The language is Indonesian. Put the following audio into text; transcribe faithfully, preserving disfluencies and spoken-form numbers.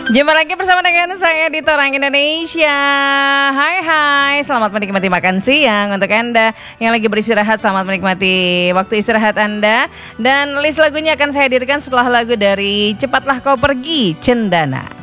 Jumpa lagi bersama dengan saya di Torang Indonesia. Hai hai, selamat menikmati makan siang untuk Anda yang lagi beristirahat. Selamat menikmati waktu istirahat Anda. Dan list lagunya akan saya hadirkan setelah lagu dari Cepatlah Kau Pergi, Cendana.